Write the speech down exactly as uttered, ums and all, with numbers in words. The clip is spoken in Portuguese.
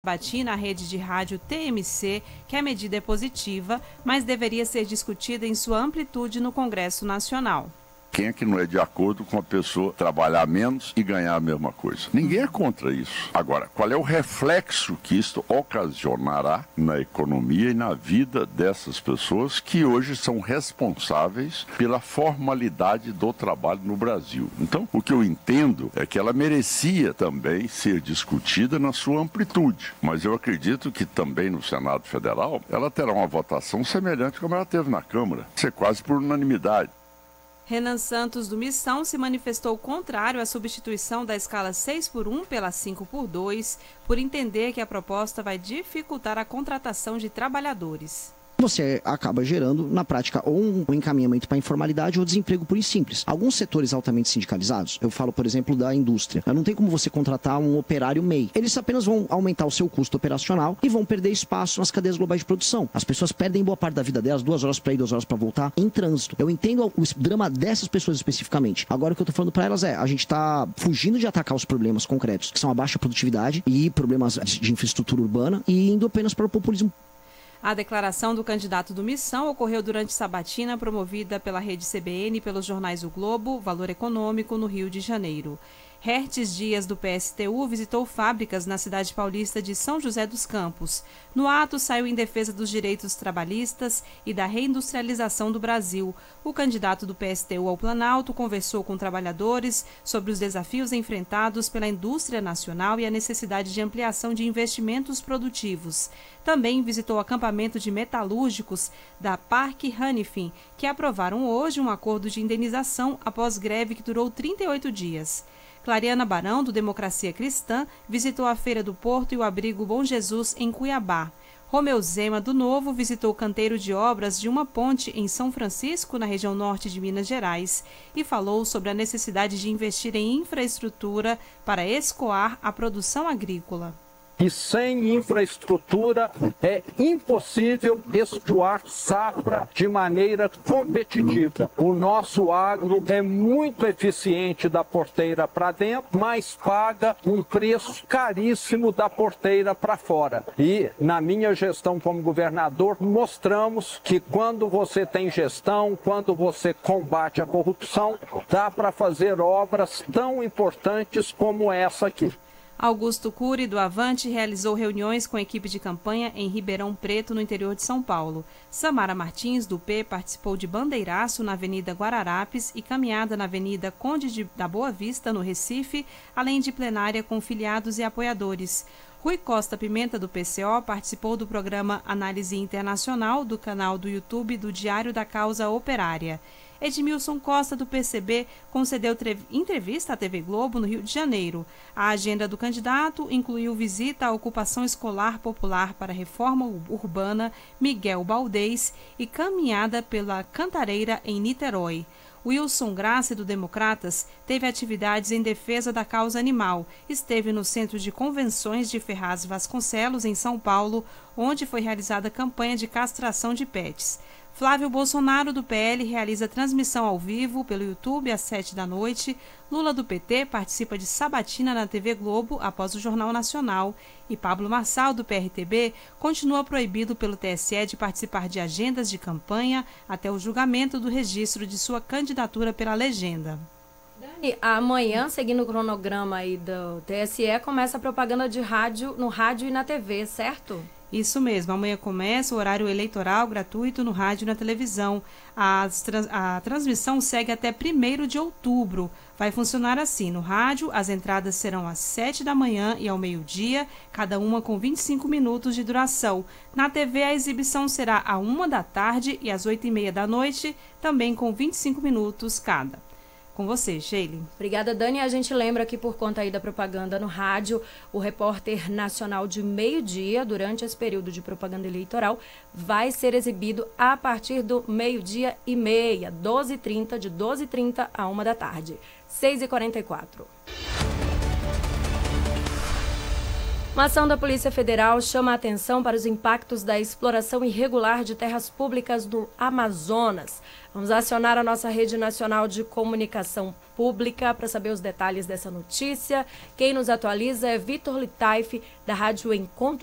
Sabatina, a rede de rádio T M C, que a medida é positiva, mas deveria ser discutida em sua amplitude no Congresso Nacional. Quem é que não é de acordo com a pessoa trabalhar menos e ganhar a mesma coisa? Ninguém é contra isso. Agora, qual é o reflexo que isto ocasionará na economia e na vida dessas pessoas que hoje são responsáveis pela formalidade do trabalho no Brasil? Então, o que eu entendo é que ela merecia também ser discutida na sua amplitude. Mas eu acredito que também no Senado Federal ela terá uma votação semelhante como ela teve na Câmara. Isso é quase por unanimidade. Renan Santos, do Missão, se manifestou contrário à substituição da escala seis por um pela cinco por dois, por entender que a proposta vai dificultar a contratação de trabalhadores. Você acaba gerando, na prática, ou um encaminhamento para a informalidade ou desemprego puro e simples. Alguns setores altamente sindicalizados, eu falo, por exemplo, da indústria, não tem como você contratar um operário M E I. Eles apenas vão aumentar o seu custo operacional e vão perder espaço nas cadeias globais de produção. As pessoas perdem boa parte da vida delas, duas horas para ir, duas horas para voltar, em trânsito. Eu entendo o drama dessas pessoas especificamente. Agora, o que eu estou falando para elas é, a gente está fugindo de atacar os problemas concretos, que são a baixa produtividade e problemas de infraestrutura urbana, e indo apenas para o populismo. A declaração do candidato do Missão ocorreu durante sabatina promovida pela rede C B N e pelos jornais O Globo, Valor Econômico, no Rio de Janeiro. Hertes Dias, do P S T U, visitou fábricas na cidade paulista de São José dos Campos. No ato, saiu em defesa dos direitos trabalhistas e da reindustrialização do Brasil. O candidato do P S T U ao Planalto conversou com trabalhadores sobre os desafios enfrentados pela indústria nacional e a necessidade de ampliação de investimentos produtivos. Também visitou o acampamento de metalúrgicos da Parque Hanifin, que aprovaram hoje um acordo de indenização após greve que durou trinta e oito dias. Clariana Barão, do Democracia Cristã, visitou a Feira do Porto e o Abrigo Bom Jesus, em Cuiabá. Romeu Zema, do Novo, visitou o canteiro de obras de uma ponte em São Francisco, na região norte de Minas Gerais, e falou sobre a necessidade de investir em infraestrutura para escoar a produção agrícola. E sem infraestrutura é impossível escoar safra de maneira competitiva. O nosso agro é muito eficiente da porteira para dentro, mas paga um preço caríssimo da porteira para fora. E na minha gestão como governador, mostramos que quando você tem gestão, quando você combate a corrupção, dá para fazer obras tão importantes como essa aqui. Augusto Cury, do Avante, realizou reuniões com a equipe de campanha em Ribeirão Preto, no interior de São Paulo. Samara Martins, do P, participou de bandeiraço na Avenida Guararapes e caminhada na Avenida Conde de, da Boa Vista, no Recife, além de plenária com filiados e apoiadores. Rui Costa Pimenta, do P C O, participou do programa Análise Internacional do canal do YouTube do Diário da Causa Operária. Edmilson Costa, do P C B, concedeu entrevista à T V Globo no Rio de Janeiro. A agenda do candidato incluiu visita à ocupação escolar popular para a reforma urbana Miguel Baldez e caminhada pela Cantareira em Niterói. Wilson Graça, do Democratas, teve atividades em defesa da causa animal. Esteve no Centro de Convenções de Ferraz Vasconcelos, em São Paulo, onde foi realizada a campanha de castração de pets. Flávio Bolsonaro, do P L, realiza transmissão ao vivo pelo YouTube às sete da noite. Lula, do P T, participa de sabatina na T V Globo após o Jornal Nacional. E Pablo Marçal, do P R T B, continua proibido pelo T S E de participar de agendas de campanha até o julgamento do registro de sua candidatura pela legenda. Dani, amanhã, seguindo o cronograma aí do T S E, começa a propaganda de rádio no rádio e na T V, certo? Isso mesmo, amanhã começa o horário eleitoral gratuito no rádio e na televisão. A, a transmissão segue até primeiro de outubro. Vai funcionar assim: no rádio, as entradas serão às sete da manhã e ao meio-dia, cada uma com vinte e cinco minutos de duração. Na T V, a exibição será à uma da tarde e às oito e meia da noite, também com vinte e cinco minutos cada. Com você, Sheila. Obrigada, Dani. A gente lembra que, por conta aí da propaganda no rádio, o repórter nacional de meio-dia, durante esse período de propaganda eleitoral, vai ser exibido a partir do meio-dia e meia, doze e trinta, de doze e trinta a uma da tarde. seis e quarenta e quatro. Uma ação da Polícia Federal chama a atenção para os impactos da exploração irregular de terras públicas do Amazonas. Vamos acionar a nossa Rede Nacional de Comunicação Pública para saber os detalhes dessa notícia. Quem nos atualiza é Vitor Litaif, da Rádio Encontro